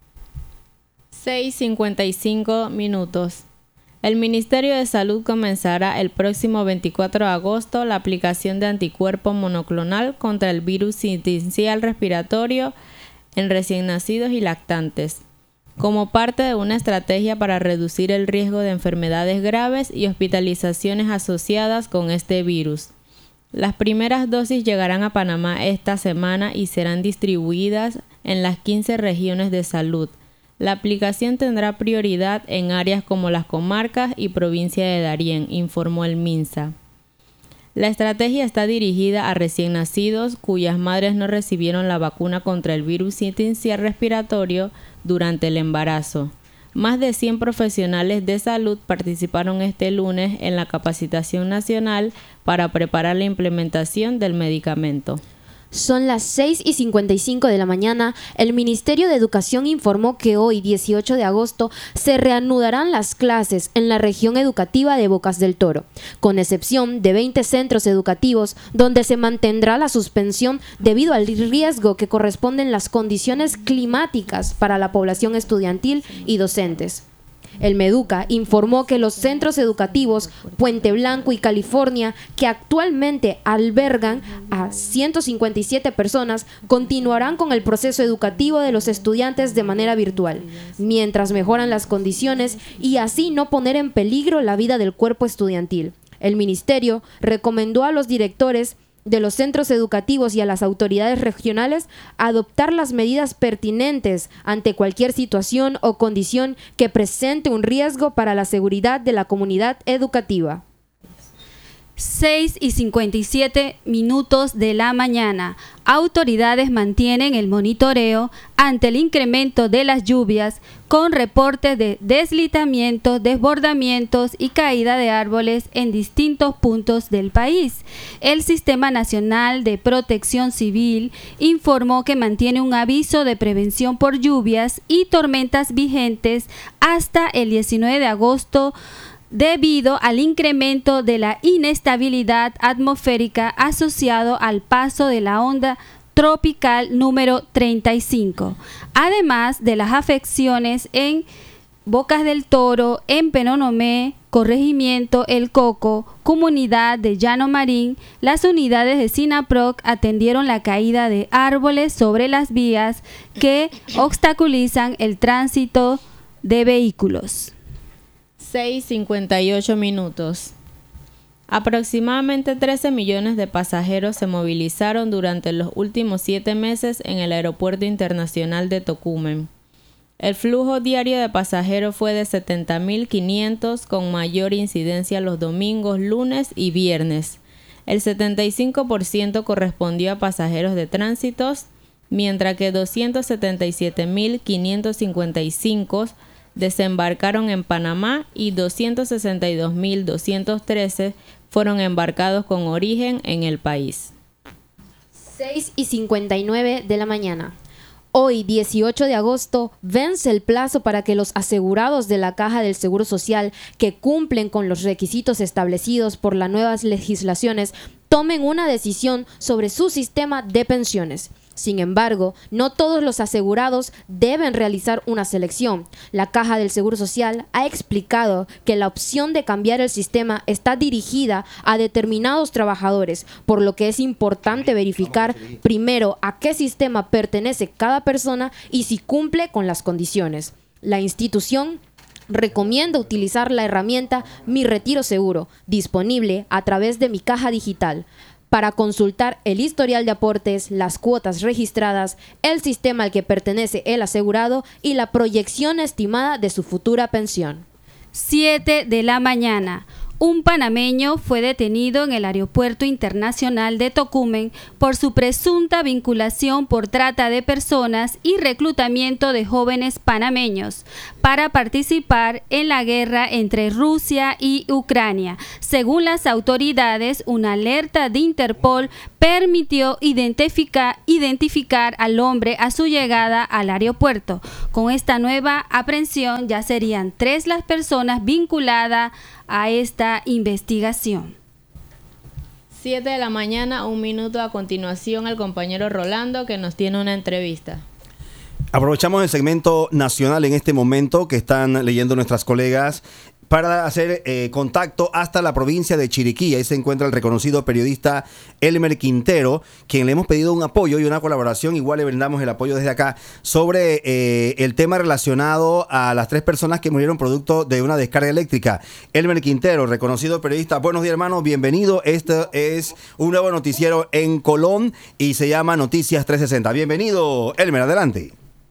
6:55. El Ministerio de Salud comenzará el próximo 24 de agosto la aplicación de anticuerpo monoclonal contra el virus sincicial respiratorio en recién nacidos y lactantes, como parte de una estrategia para reducir el riesgo de enfermedades graves y hospitalizaciones asociadas con este virus. Las primeras dosis llegarán a Panamá esta semana y serán distribuidas en las 15 regiones de salud. La aplicación tendrá prioridad en áreas como las comarcas y provincia de Darién, informó el MINSA. La estrategia está dirigida a recién nacidos cuyas madres no recibieron la vacuna contra el virus sincicial respiratorio durante el embarazo. Más de 100 profesionales de salud participaron este lunes en la capacitación nacional para preparar la implementación del medicamento. Son las 6:55 de la mañana. El Ministerio de Educación informó que hoy, 18 de agosto, se reanudarán las clases en la región educativa de Bocas del Toro, con excepción de 20 centros educativos donde se mantendrá la suspensión debido al riesgo que corresponden las condiciones climáticas para la población estudiantil y docentes. El Meduca informó que los centros educativos Puente Blanco y California, que actualmente albergan a 157 personas, continuarán con el proceso educativo de los estudiantes de manera virtual, mientras mejoran las condiciones y así no poner en peligro la vida del cuerpo estudiantil. El ministerio recomendó a los directores de los centros educativos y a las autoridades regionales adoptar las medidas pertinentes ante cualquier situación o condición que presente un riesgo para la seguridad de la comunidad educativa. 6:57 de la mañana. Autoridades mantienen el monitoreo ante el incremento de las lluvias con reportes de deslizamientos, desbordamientos y caída de árboles en distintos puntos del país. El Sistema Nacional de Protección Civil informó que mantiene un aviso de prevención por lluvias y tormentas vigentes hasta el 19 de agosto debido al incremento de la inestabilidad atmosférica asociado al paso de la onda tropical número 35, además de las afecciones en Bocas del Toro, en Penonomé, Corregimiento El Coco, Comunidad de Llano Marín. Las unidades de SINAPROC atendieron la caída de árboles sobre las vías que obstaculizan el tránsito de vehículos. 6:58. Aproximadamente 13 millones de pasajeros se movilizaron durante los últimos 7 meses en el Aeropuerto Internacional de Tocumen. El flujo diario de pasajeros fue de 70.500, con mayor incidencia los domingos, lunes y viernes. El 75% correspondió a pasajeros de tránsitos, mientras que 277.555 desembarcaron en Panamá y 262.213 fueron embarcados con origen en el país. 6:59 de la mañana. Hoy, 18 de agosto, vence el plazo para que los asegurados de la Caja del Seguro Social que cumplen con los requisitos establecidos por las nuevas legislaciones tomen una decisión sobre su sistema de pensiones. Sin embargo, no todos los asegurados deben realizar una selección. La Caja del Seguro Social ha explicado que la opción de cambiar el sistema está dirigida a determinados trabajadores, por lo que es importante verificar primero a qué sistema pertenece cada persona y si cumple con las condiciones. La institución recomienda utilizar la herramienta Mi Retiro Seguro, disponible a través de Mi Caja Digital. para consultar el historial de aportes, las cuotas registradas, el sistema al que pertenece el asegurado y la proyección estimada de su futura pensión. 7 de la mañana. Un panameño fue detenido en el Aeropuerto Internacional de Tocumen por su presunta vinculación por trata de personas y reclutamiento de jóvenes panameños para participar en la guerra entre Rusia y Ucrania. Según las autoridades, una alerta de Interpol permitió identificar al hombre a su llegada al aeropuerto. Con esta nueva aprehensión ya serían 3 las personas vinculadas a esta investigación. 7 de la mañana, 1 minuto a continuación, el compañero Rolando que nos tiene una entrevista. Aprovechamos el segmento nacional en este momento que están leyendo nuestras colegas para hacer contacto hasta la provincia de Chiriquí. Ahí se encuentra el reconocido periodista Elmer Quintero, quien le hemos pedido un apoyo y una colaboración. Igual le brindamos el apoyo desde acá sobre el tema relacionado a las 3 personas que murieron producto de una descarga eléctrica. Elmer Quintero, reconocido periodista. Buenos días, hermano. Bienvenido. Este es un nuevo noticiero en Colón y se llama Noticias 360. Bienvenido, Elmer. Adelante.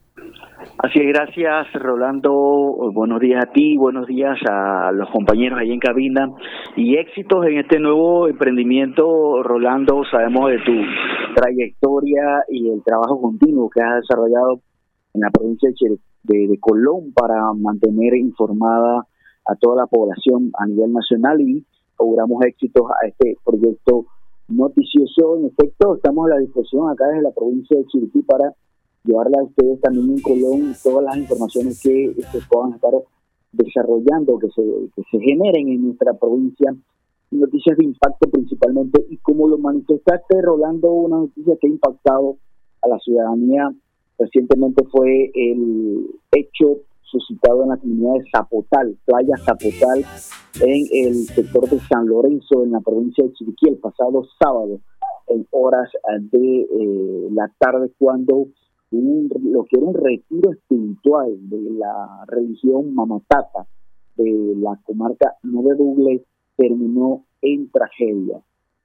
Así es, gracias Rolando, buenos días a ti, buenos días a los compañeros ahí en cabina y éxitos en este nuevo emprendimiento. Rolando, sabemos de tu trayectoria y el trabajo continuo que has desarrollado en la provincia de Colón para mantener informada a toda la población a nivel nacional y auguramos éxitos a este proyecto noticioso. En efecto, estamos a la disposición acá desde la provincia de Chiriquí para llevarle a ustedes también en Colón todas las informaciones que se puedan estar desarrollando, que se generen en nuestra provincia, noticias de impacto principalmente, y como lo manifestaste, Rolando, una noticia que ha impactado a la ciudadanía recientemente fue el hecho suscitado en la comunidad de Zapotal, Playa Zapotal, en el sector de San Lorenzo, en la provincia de Chiriquí, el pasado sábado, en horas de la tarde, cuando lo que era un retiro espiritual de la religión Mamatata de la comarca Nove Bugle terminó en tragedia.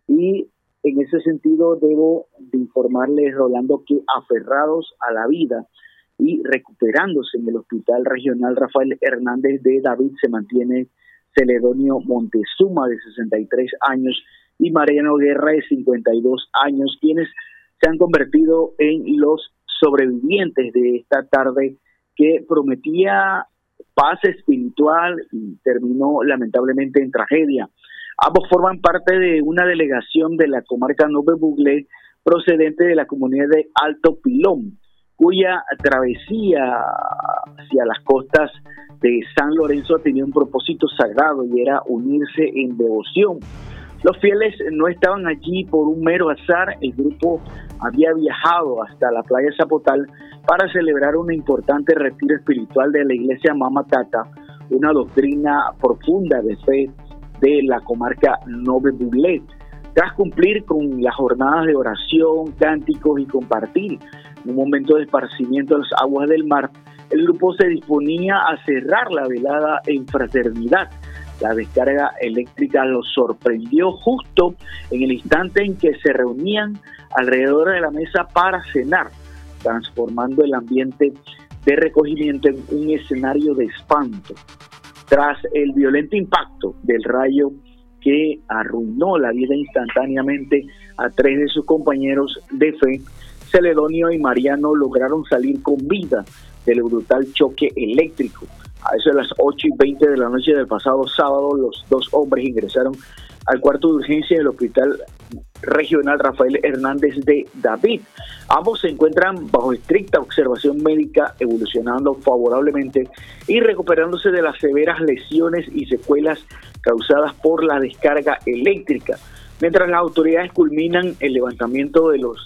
Y en ese sentido debo de informarles, Rolando, que aferrados a la vida y recuperándose en el Hospital Regional Rafael Hernández de David se mantiene Celedonio Montezuma, de 63 años, y Mariano Guerra, de 52 años, quienes se han convertido en los sobrevivientes de esta tarde que prometía paz espiritual y terminó lamentablemente en tragedia. Ambos forman parte de una delegación de la comarca Nove Bugle procedente de la comunidad de Alto Pilón, cuya travesía hacia las costas de San Lorenzo tenía un propósito sagrado y era unirse en devoción. Los fieles no estaban allí por un mero azar. El grupo había viajado hasta la playa Zapotal para celebrar un importante retiro espiritual de la iglesia Mamatata, una doctrina profunda de fe de la comarca Nove Bugle. Tras cumplir con las jornadas de oración, cánticos y compartir un momento de esparcimiento de las aguas del mar, el grupo se disponía a cerrar la velada en fraternidad. La descarga eléctrica los sorprendió justo en el instante en que se reunían alrededor de la mesa para cenar, transformando el ambiente de recogimiento en un escenario de espanto. Tras el violento impacto del rayo que arruinó la vida instantáneamente a 3 de sus compañeros de fe, Celedonio y Mariano lograron salir con vida del brutal choque eléctrico. A eso de las 8:20 de la noche del pasado sábado, los 2 hombres ingresaron al cuarto de urgencia del Hospital Regional Rafael Hernández de David. Ambos se encuentran bajo estricta observación médica, evolucionando favorablemente y recuperándose de las severas lesiones y secuelas causadas por la descarga eléctrica. Mientras las autoridades culminan el levantamiento de los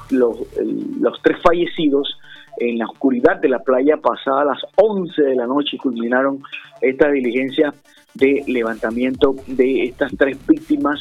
3 fallecidos, en la oscuridad de la playa, pasada las 11 de la noche, culminaron esta diligencia de levantamiento de estas 3 víctimas.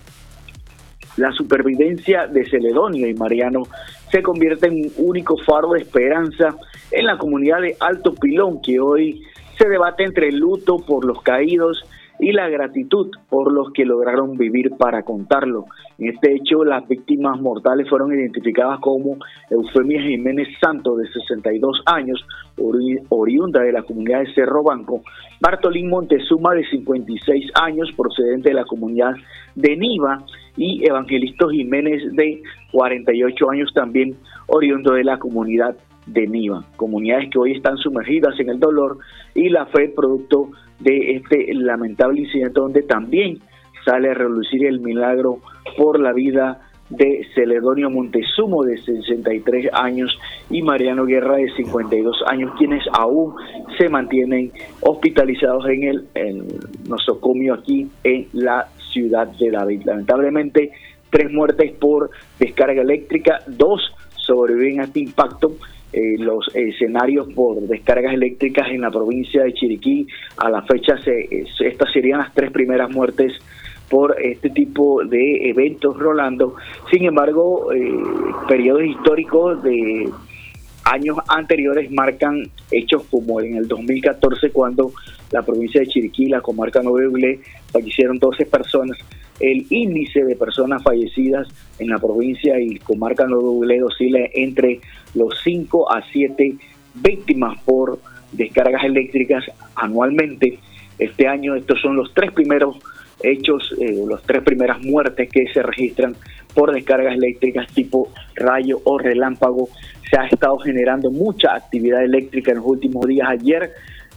La supervivencia de Celedonio y Mariano se convierte en un único faro de esperanza en la comunidad de Alto Pilón, que hoy se debate entre el luto por los caídos y la gratitud por los que lograron vivir para contarlo. En este hecho, las víctimas mortales fueron identificadas como Eufemia Jiménez Santos, de 62 años, oriunda de la comunidad de Cerro Banco, Bartolín Montezuma, de 56 años, procedente de la comunidad de Niva, y Evangelista Jiménez, de 48 años, también oriundo de la comunidad de Niva. Comunidades que hoy están sumergidas en el dolor y la fe producto de este lamentable incidente, donde también sale a relucir el milagro por la vida de Celedonio Montezuma, de 63 años, y Mariano Guerra, de 52 años, quienes aún se mantienen hospitalizados en el nosocomio aquí en la ciudad de David. Lamentablemente, 3 muertes por descarga eléctrica, 2 sobreviven a este impacto. Los escenarios por descargas eléctricas en la provincia de Chiriquí, a la fecha estas serían las 3 primeras muertes por este tipo de eventos, Rolando. Sin embargo, periodos históricos de años anteriores marcan hechos como en el 2014, cuando la provincia de Chiriquí, la comarca Nuevo Iglé, fallecieron 12 personas. El índice de personas fallecidas en la provincia y comarca Nuevo Iglé oscila entre los 5 a 7 víctimas por descargas eléctricas anualmente. Este año estos son los 3 primeros hechos, las 3 primeras muertes que se registran por descargas eléctricas tipo rayo o relámpago. Se ha estado generando mucha actividad eléctrica en los últimos días. Ayer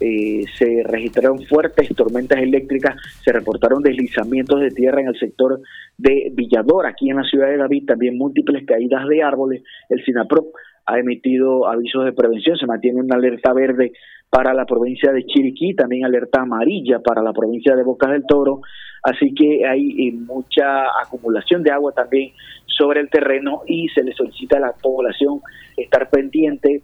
se registraron fuertes tormentas eléctricas, se reportaron deslizamientos de tierra en el sector de Villador, aquí en la ciudad de David, también múltiples caídas de árboles. El SINAPROC ha emitido avisos de prevención, se mantiene una alerta verde para la provincia de Chiriquí, también alerta amarilla para la provincia de Bocas del Toro, así que hay mucha acumulación de agua también sobre el terreno y se le solicita a la población estar pendiente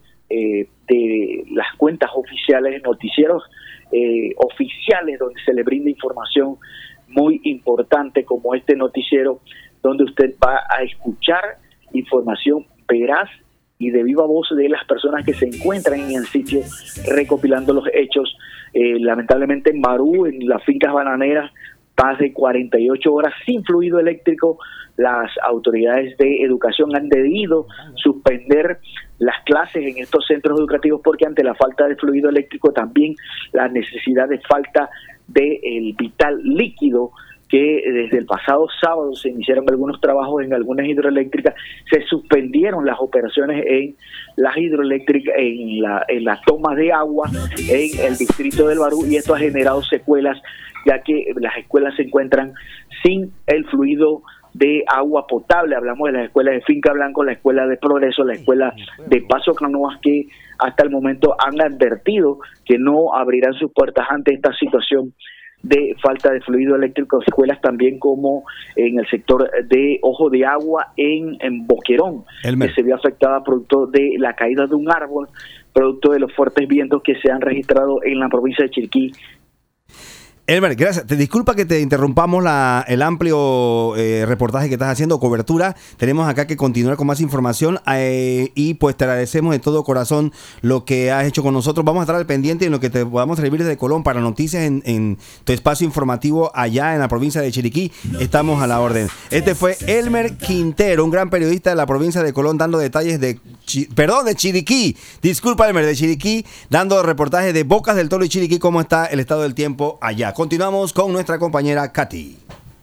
de las cuentas oficiales, noticieros oficiales, donde se le brinda información muy importante como este noticiero, donde usted va a escuchar información veraz y de viva voz de las personas que se encuentran en el sitio recopilando los hechos. Lamentablemente en Barú, en las fincas bananeras, más de 48 horas sin fluido eléctrico. Las autoridades de educación han debido suspender las clases en estos centros educativos porque ante la falta de fluido eléctrico, también la necesidad de falta del vital líquido, que desde el pasado sábado se iniciaron algunos trabajos en algunas hidroeléctricas, se suspendieron las operaciones en las hidroeléctricas, en las tomas de agua en el distrito del Barú, y esto ha generado secuelas, ya que las escuelas se encuentran sin el fluido de agua potable. Hablamos de las escuelas de Finca Blanco, la escuela de Progreso, la escuela de Paso Canoas, que hasta el momento han advertido que no abrirán sus puertas ante esta situación de falta de fluido eléctrico. Escuelas también como en el sector de Ojo de Agua en Boquerón, que se vio afectada producto de la caída de un árbol, producto de los fuertes vientos que se han registrado en la provincia de Chiriquí. Elmer, gracias. Te disculpa que te interrumpamos el amplio reportaje que estás haciendo, cobertura. Tenemos acá que continuar con más información y pues te agradecemos de todo corazón lo que has hecho con nosotros. Vamos a estar al pendiente en lo que te podamos servir desde Colón para noticias en tu espacio informativo allá en la provincia de Chiriquí. Estamos a la orden. Este fue Elmer Quintero, un gran periodista de la provincia de Colón, dando detalles de Chiriquí. Disculpa, Elmer, de Chiriquí, dando reportajes de Bocas del Toro y Chiriquí, cómo está el estado del tiempo allá. Continuamos con nuestra compañera Katy.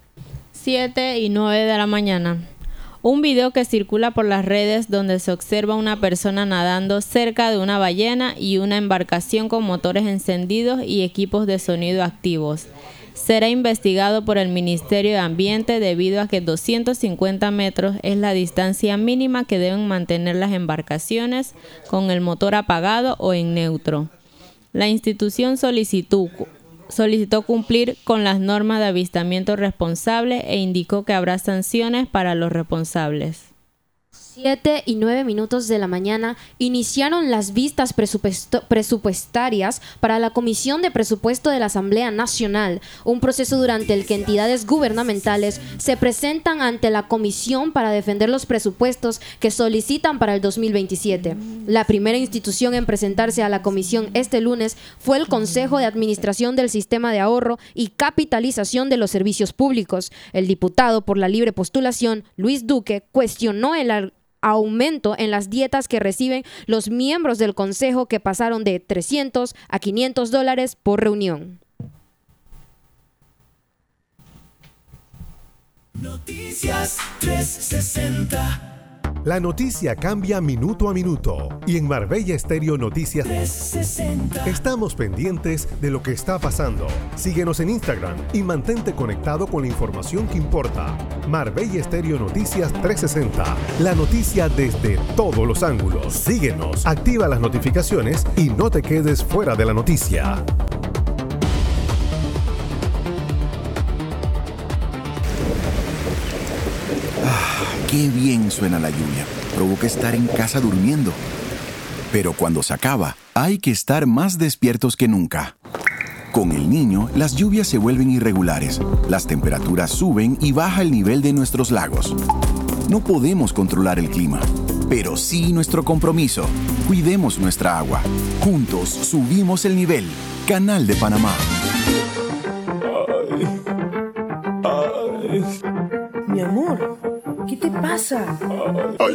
7:09 de la mañana. Un video que circula por las redes donde se observa una persona nadando cerca de una ballena y una embarcación con motores encendidos y equipos de sonido activos. Será investigado por el Ministerio de Ambiente debido a que 250 metros es la distancia mínima que deben mantener las embarcaciones con el motor apagado o en neutro. La institución solicitó cumplir con las normas de avistamiento responsable e indicó que habrá sanciones para los responsables. 7:09 de la mañana, iniciaron las vistas presupuestarias para la Comisión de Presupuesto de la Asamblea Nacional, un proceso durante el que entidades gubernamentales se presentan ante la Comisión para defender los presupuestos que solicitan para el 2027. La primera institución en presentarse a la Comisión este lunes fue el Consejo de Administración del Sistema de Ahorro y Capitalización de los Servicios Públicos. El diputado por la libre postulación, Luis Duque, cuestionó el aumento en las dietas que reciben los miembros del Consejo, que pasaron de $300 a $500 por reunión. Noticias 360. La noticia cambia minuto a minuto y en Marbella Estéreo Noticias 360. Estamos pendientes de lo que está pasando. Síguenos en Instagram y mantente conectado con la información que importa. Marbella Estéreo Noticias 360. La noticia desde todos los ángulos. Síguenos, activa las notificaciones y no te quedes fuera de la noticia. Qué bien suena la lluvia. Provoca estar en casa durmiendo. Pero cuando se acaba, hay que estar más despiertos que nunca. Con el Niño, las lluvias se vuelven irregulares, las temperaturas suben y baja el nivel de nuestros lagos. No podemos controlar el clima, pero sí nuestro compromiso. Cuidemos nuestra agua. Juntos subimos el nivel. Canal de Panamá. Mi amor, ¿qué te pasa? Ay,